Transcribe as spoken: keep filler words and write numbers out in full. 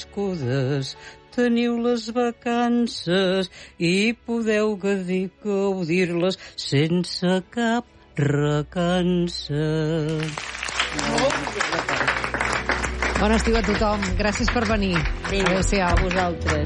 merescudes. Teniu les vacances i podeu gaudir-les sense cap recança. Bon estiu a tothom. Gràcies per venir. Vinga, Adéu-siau. a vosaltres.